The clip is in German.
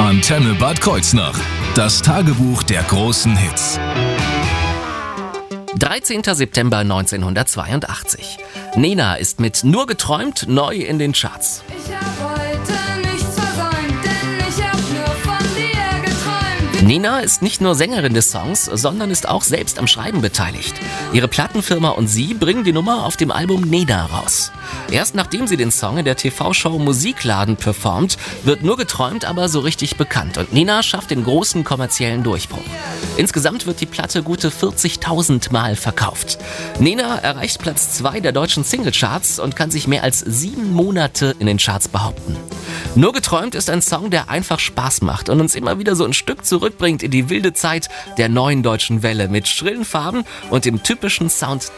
Antenne Bad Kreuznach. Das Tagebuch der großen Hits. 13. September 1982. Nena ist mit Nur geträumt neu in den Charts. Ich hab heute nichts versäumt, denn ich hab nur von dir geträumt. Nena ist nicht nur Sängerin des Songs, sondern ist auch selbst am Schreiben beteiligt. Ihre Plattenfirma und sie bringen die Nummer auf dem Album Nena raus. Erst nachdem sie den Song in der TV-Show Musikladen performt, wird Nur geträumt aber so richtig bekannt und Nena schafft den großen kommerziellen Durchbruch. Insgesamt wird die Platte gute 40.000 Mal verkauft. Nena erreicht Platz 2 der deutschen Singlecharts und kann sich mehr als 7 Monate in den Charts behaupten. Nur geträumt ist ein Song, der einfach Spaß macht und uns immer wieder so ein Stück zurückbringt in die wilde Zeit der neuen deutschen Welle mit schrillen Farben und dem typischen Sound